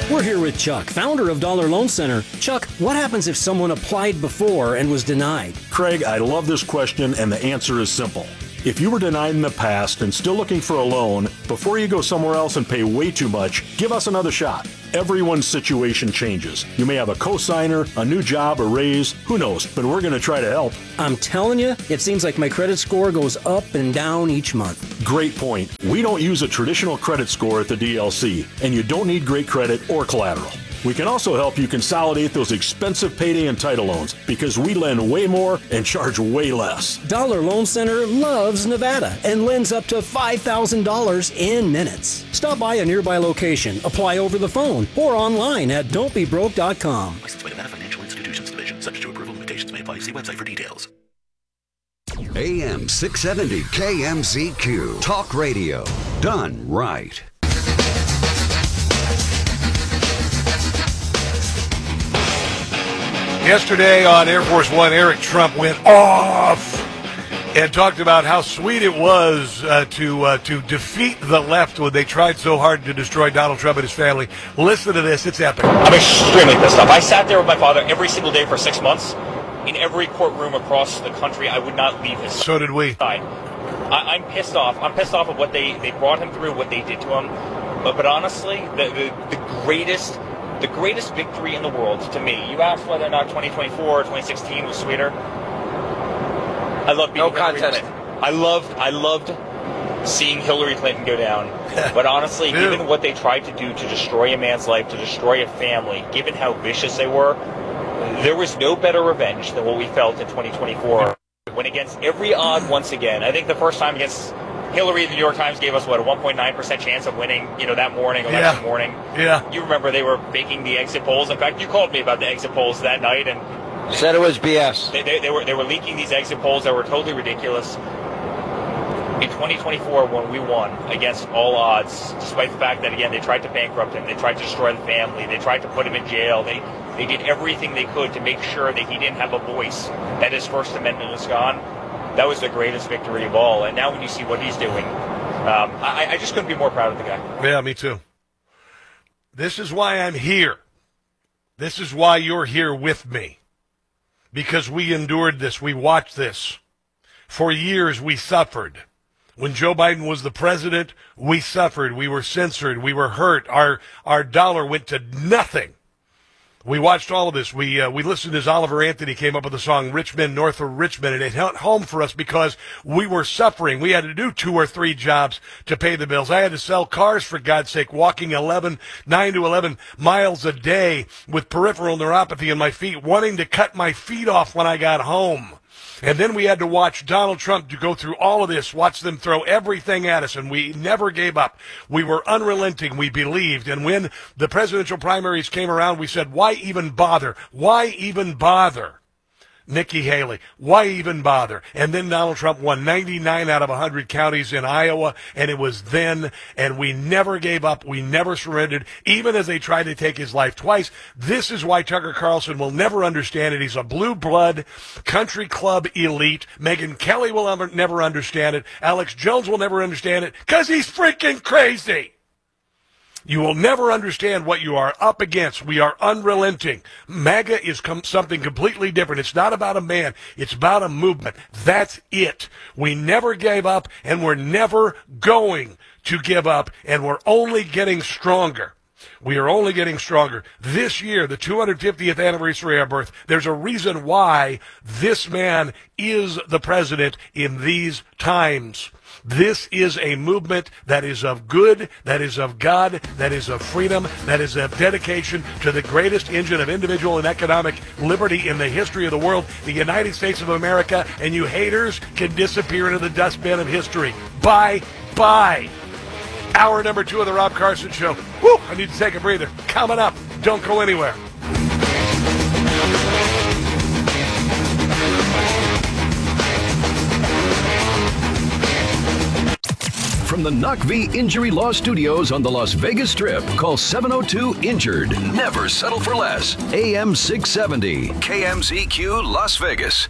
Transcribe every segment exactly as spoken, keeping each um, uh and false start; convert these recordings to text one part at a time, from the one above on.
We're here with Chuck, founder of Dollar Loan Center. Chuck, what happens if someone applied before and was denied? Craig, I love this question, and the answer is simple. If you were denied in the past and still looking for a loan, before you go somewhere else and pay way too much, give us another shot. Everyone's situation changes. You may have a cosigner, a new job, a raise, who knows, but we're going to try to help. I'm telling you, it seems like my credit score goes up and down each month. Great point. We don't use a traditional credit score at the D L C, and you don't need great credit or collateral. We can also help you consolidate those expensive payday and title loans because we lend way more and charge way less. Dollar Loan Center loves Nevada and lends up to five thousand dollars in minutes. Stop by a nearby location, apply over the phone, or online at don't be broke dot com. Licensed by Nevada Financial Institutions Division. Subject to approval. Limitations may apply. See website for details. A M six seventy K M Z Q. Talk radio. Done right. Yesterday on Air Force One, Eric Trump went off and talked about how sweet it was uh, to uh, to defeat the left when they tried so hard to destroy Donald Trump and his family. Listen to this. It's epic. I'm extremely pissed off. I sat there with my father every single day for six months. In every courtroom across the country, I would not leave his side. So did we. I, I'm pissed off. I'm pissed off of what they, they brought him through, what they did to him. But, but honestly, the, the, the greatest... The greatest victory in the world, to me, you asked whether or not twenty twenty-four or twenty sixteen was sweeter. I love being no contest. I loved, I loved seeing Hillary Clinton go down. But honestly, given what they tried to do to destroy a man's life, to destroy a family, given how vicious they were, there was no better revenge than what we felt in twenty twenty-four. When against every odd, once again, I think the first time against Hillary, the New York Times gave us, what, a one point nine percent chance of winning, you know, that morning, election yeah. morning. Yeah. You remember they were faking the exit polls. In fact, you called me about the exit polls that night, and said it was B S. They, they, they were they were leaking these exit polls that were totally ridiculous. In twenty twenty-four, when we won against all odds, despite the fact that, again, they tried to bankrupt him, they tried to destroy the family, they tried to put him in jail, they they did everything they could to make sure that he didn't have a voice, that his First Amendment was gone. That was the greatest victory of all. And now when you see what he's doing, um, I, I just couldn't be more proud of the guy. Yeah, me too. This is why I'm here. This is why you're here with me. Because we endured this. We watched this. For years, we suffered. When Joe Biden was the president, we suffered. We were censored. We were hurt. Our our dollar went to nothing. We watched all of this. We uh, we listened as Oliver Anthony came up with the song Richmond, North of Richmond, and it hit home for us because we were suffering. We had to do two or three jobs to pay the bills. I had to sell cars, for God's sake, walking eleven, nine to eleven miles a day with peripheral neuropathy in my feet, wanting to cut my feet off when I got home. And then we had to watch Donald Trump to go through all of this, watch them throw everything at us, and we never gave up. We were unrelenting. We believed. And when the presidential primaries came around, we said, why even bother? Why even bother? Nikki Haley, why even bother? And then Donald Trump won ninety-nine out of one hundred counties in Iowa, and it was then, and we never gave up. We never surrendered, even as they tried to take his life twice. This is why Tucker Carlson will never understand it. He's a blue blood country club elite. Megyn Kelly will never, never understand it. Alex Jones will never understand it because he's freaking crazy. You will never understand what you are up against. We are unrelenting. MAGA is com- something completely different. It's not about a man. It's about a movement. That's it. We never gave up, and we're never going to give up, and we're only getting stronger. We are only getting stronger. This year, the two hundred fiftieth anniversary of our birth, there's a reason why this man is the president in these times. This is a movement that is of good, that is of God, that is of freedom, that is of dedication to the greatest engine of individual and economic liberty in the history of the world, the United States of America, and you haters can disappear into the dustbin of history. Bye, bye. Hour number two of the Rob Carson Show. Woo, I need to take a breather. Coming up. Don't go anywhere. From the N U C V Injury Law Studios on the Las Vegas Strip, call seven oh two injured. Never settle for less. A M six seventy. K M Z Q Las Vegas.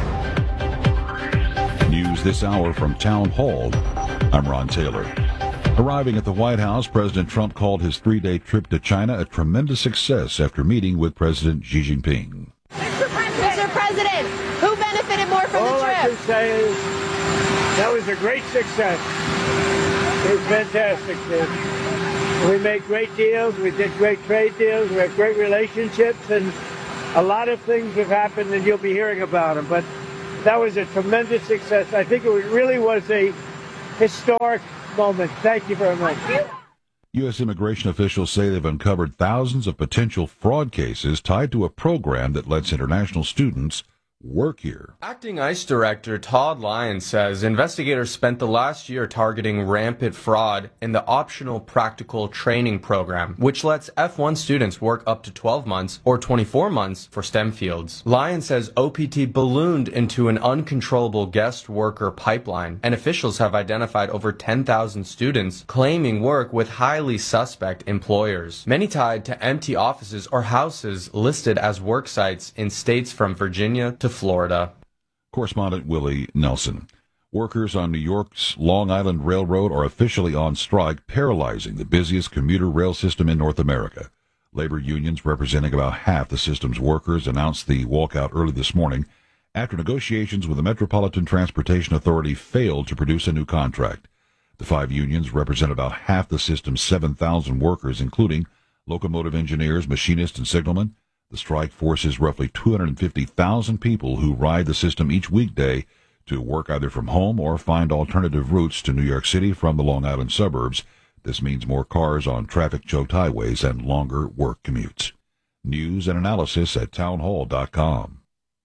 News this hour from Town Hall. I'm Ron Taylor. Arriving at the White House, President Trump called his three-day trip to China a tremendous success after meeting with President Xi Jinping. Mister President, who benefited more from All the trip? All I can say is that was a great success. It was fantastic. We made great deals. We did great trade deals. We had great relationships, and a lot of things have happened, and you'll be hearing about them. But that was a tremendous success. I think it really was a historic moment. Thank you very much. U S immigration officials say they've uncovered thousands of potential fraud cases tied to a program that lets international students work here. Acting ICE Director Todd Lyons says investigators spent the last year targeting rampant fraud in the optional practical training program, which lets F one students work up to twelve months or twenty-four months for STEM fields. Lyons says O P T ballooned into an uncontrollable guest worker pipeline, and officials have identified over ten thousand students claiming work with highly suspect employers, many tied to empty offices or houses listed as work sites in states from Virginia to Florida. Correspondent Willie Nelson. Workers on New York's Long Island Railroad are officially on strike, paralyzing the busiest commuter rail system in North America. Labor unions representing about half the system's workers announced the walkout early this morning after negotiations with the Metropolitan Transportation Authority failed to produce a new contract. The five unions represent about half the system's seven thousand workers, including locomotive engineers, machinists, and signalmen. The strike forces roughly two hundred fifty thousand people who ride the system each weekday to work either from home or find alternative routes to New York City from the Long Island suburbs. This means more cars on traffic-choked highways and longer work commutes. News and analysis at townhall dot com.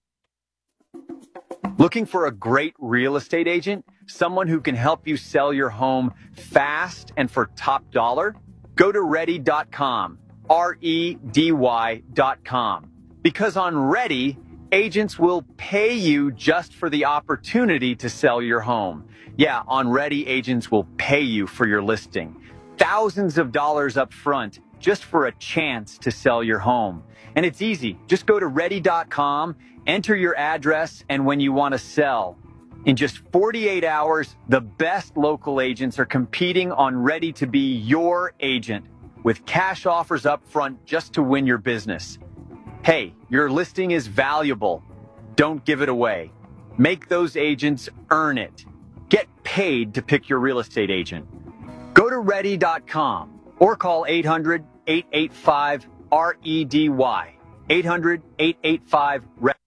Looking for a great real estate agent? Someone who can help you sell your home fast and for top dollar? Go to ready dot com. R E D Y dot com. Because on Ready, agents will pay you just for the opportunity to sell your home. Yeah, on Ready, agents will pay you for your listing. Thousands of dollars up front just for a chance to sell your home. And it's easy. Just go to ready dot com, enter your address, and when you want to sell. In just forty-eight hours, the best local agents are competing on Ready to be your agent, with cash offers up front just to win your business. Hey, your listing is valuable. Don't give it away. Make those agents earn it. Get paid to pick your real estate agent. Go to ready dot com or call eight hundred, eight eight five, R E D Y. eight hundred, eight eight five, R E D Y.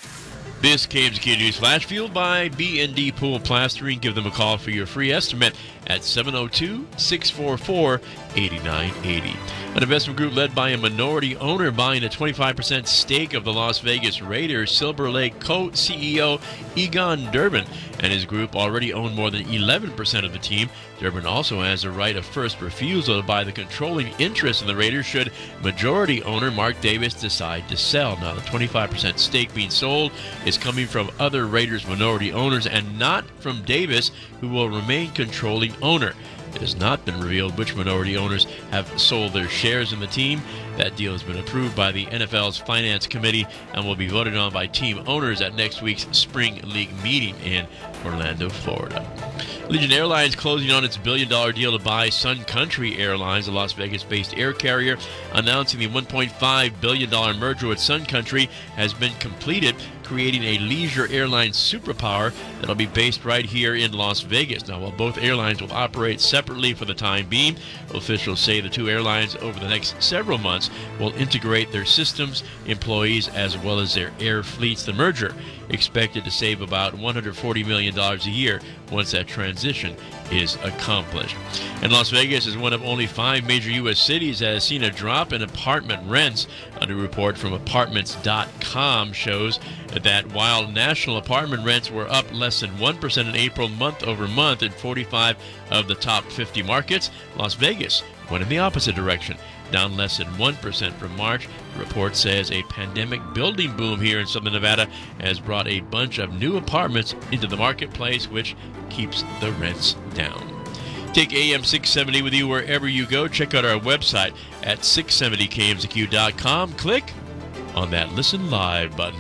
This K M Z Q News Flash fueled by B and D Pool Plastering. Give them a call for your free estimate at seven oh two, six four four, eight nine eight oh. An investment group led by a minority owner buying a twenty-five percent stake of the Las Vegas Raiders, Silver Lake co-C E O Egon Durbin and his group already own more than eleven percent of the team. Durbin also has a right of first refusal to buy the controlling interest in the Raiders should majority owner Mark Davis decide to sell. Now, the twenty-five percent stake being sold is coming from other Raiders minority owners and not from Davis, who will remain controlling owner. It has not been revealed which minority owners have sold their shares in the team. That deal has been approved by the N F L's Finance Committee and will be voted on by team owners at next week's Spring League meeting in Orlando, Florida. Allegiant Airlines closing on its billion-dollar deal to buy Sun Country Airlines, a Las Vegas-based air carrier, announcing the one point five billion dollars merger with Sun Country has been completed, creating a leisure airline superpower that'll be based right here in Las Vegas. Now, while both airlines will operate separately for the time being, officials say the two airlines over the next several months will integrate their systems, employees, as well as their air fleets. The merger expected to save about one hundred forty million dollars a year once that transition is accomplished. And Las Vegas is one of only five major U S cities that has seen a drop in apartment rents. A new report from apartments dot com shows that while national apartment rents were up less than one percent in April month over month in forty-five of the top fifty markets, Las Vegas went in the opposite direction, down less than one percent from March. The report says a pandemic building boom here in Southern Nevada has brought a bunch of new apartments into the marketplace, which keeps the rents down. Take A M six seventy with you wherever you go. Check out our website at six seventy K M Z Q dot com. Click on that Listen Live button.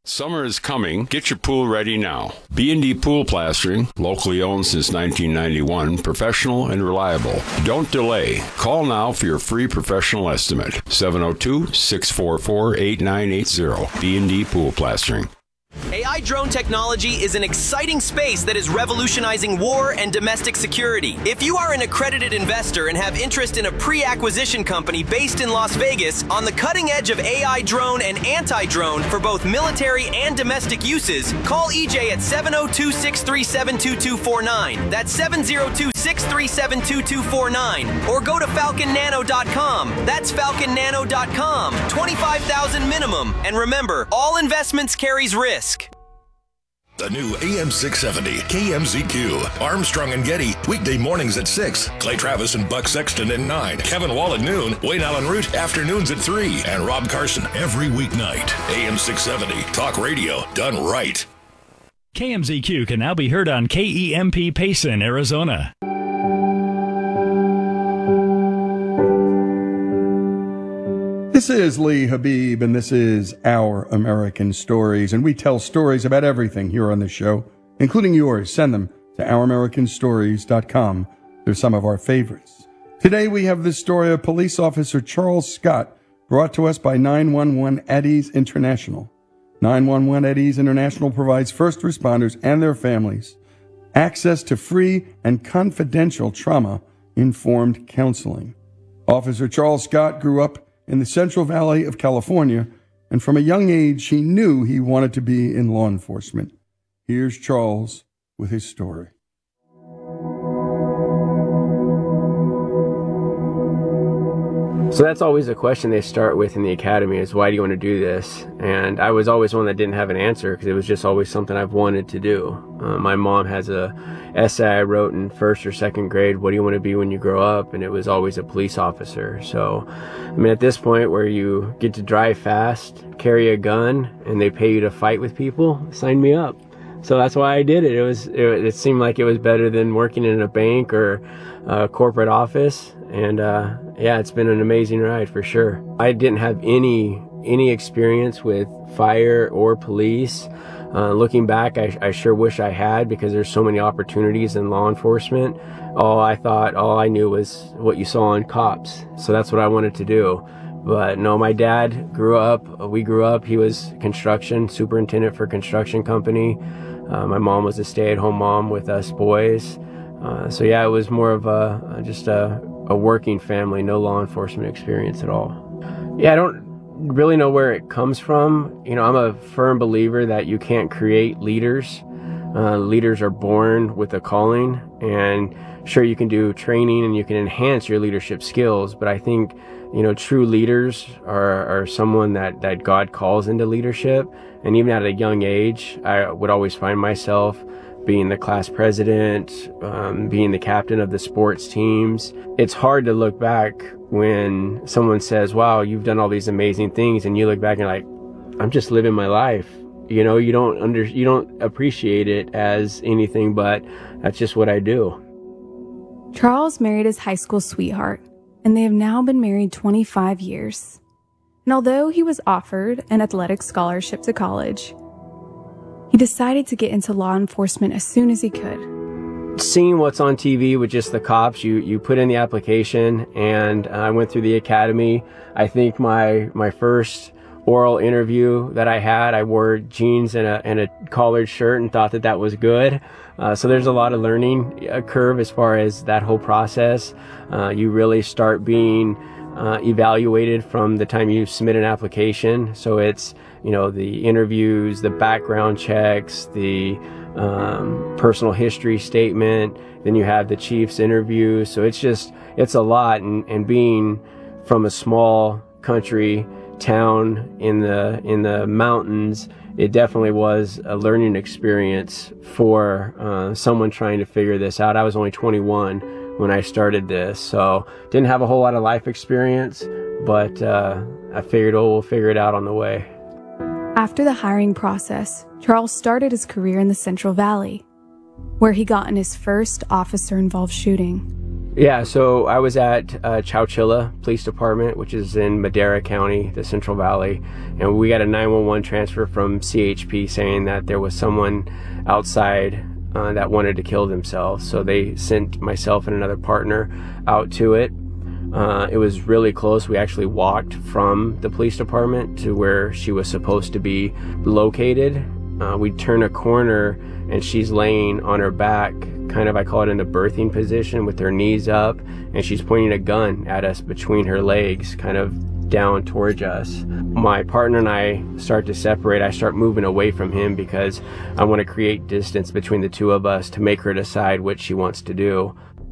Summer is coming. Get your pool ready now. B and D Pool Plastering, locally owned since nineteen ninety-one, professional and reliable. Don't delay. Call now for your free professional estimate. seven oh two, six four four, eight nine eight zero. B and D Pool Plastering. A I drone technology is an exciting space that is revolutionizing war and domestic security. If you are an accredited investor and have interest in a pre-acquisition company based in Las Vegas on the cutting edge of A I drone and anti-drone for both military and domestic uses, call E J at seven oh two, six three seven, two two four nine. That's seven oh two, six three seven, two two four nine. Or go to falcon nano dot com. That's falcon nano dot com. twenty-five thousand minimum. And remember, all investments carries risk. The new A M six seventy K M Z Q. Armstrong and Getty, weekday mornings at six. Clay Travis and Buck Sexton at nine. Kevin Wall at noon. Wayne Allen Root, afternoons at three. And Rob Carson every weeknight. A M six seventy, talk radio done right. K M Z Q can now be heard on K E M P Payson, Arizona. This is Lee Habib, and this is Our American Stories, and we tell stories about everything here on this show, including yours. Send them to our american stories dot com. They're some of our favorites. Today we have the story of Police Officer Charles Scott, brought to us by nine one one Eddie's International. nine one one Eddie's International provides first responders and their families access to free and confidential trauma-informed counseling. Officer Charles Scott grew up in the Central Valley of California, and from a young age, he knew he wanted to be in law enforcement. Here's Charles with his story. So that's always a question they start with in the academy is, why do you want to do this? And I was always one that didn't have an answer because it was just always something I've wanted to do. Uh, my mom has a essay I wrote in first or second grade, what do you want to be when you grow up? And it was always a police officer. So, I mean, at this point where you get to drive fast, carry a gun, and they pay you to fight with people, sign me up. So that's why I did it. It was, it, it seemed like it was better than working in a bank or a corporate office. And, uh, yeah, it's been an amazing ride for sure. I didn't have any, any experience with fire or police. Uh, looking back, I, I sure wish I had, because there's so many opportunities in law enforcement. All I thought, all I knew was what you saw on Cops. So that's what I wanted to do. But no, my dad grew up, we grew up, he was construction, superintendent for a construction company. Uh, my mom was a stay-at-home mom with us boys. Uh, so yeah, it was more of a, just a, a working family, no law enforcement experience at all. Yeah, I don't really know where it comes from. You know, I'm a firm believer that you can't create leaders. Uh, leaders are born with a calling, and sure, you can do training and you can enhance your leadership skills, but I think, you know, true leaders are, are someone that, that God calls into leadership. And even at a young age, I would always find myself being the class president, um, being the captain of the sports teams. It's hard to look back when someone says, wow, you've done all these amazing things, and you look back and you're like, I'm just living my life. You know, you don't under, you don't appreciate it as anything, but that's just what I do. Charles married his high school sweetheart, and they have now been married twenty-five years. And although he was offered an athletic scholarship to college, he decided to get into law enforcement as soon as he could. Seeing what's on T V with just the cops, you, you put in the application, and I went through the academy. I think my, my first oral interview that I had, I wore jeans and a, and a collared shirt and thought that that was good. Uh, so there's a lot of learning curve as far as that whole process. Uh, you really start being uh, evaluated from the time you submit an application. So it's, you know, the interviews, the background checks, the um, personal history statement, then you have the chief's interview. So it's just, it's a lot. And, and being from a small country town in the in the mountains, it definitely was a learning experience for uh, someone trying to figure this out. I was only twenty-one when I started this, so didn't have a whole lot of life experience, but uh, I figured, oh, we'll figure it out on the way. After the hiring process, Charles started his career in the Central Valley, where he got in his first officer-involved shooting. Yeah, so I was at uh, Chowchilla Police Department, which is in Madera County, the Central Valley, and we got a nine one one transfer from C H P saying that there was someone outside uh, that wanted to kill themselves. So they sent myself and another partner out to it. Uh, it was really close. We actually walked from the police department to where she was supposed to be located. Uh, we turn a corner and she's laying on her back, kind of, I call it in the birthing position, with her knees up, and she's pointing a gun at us between her legs, kind of down towards us. My partner and I start to separate. I start moving away from him because I want to create distance between the two of us to make her decide what she wants to do.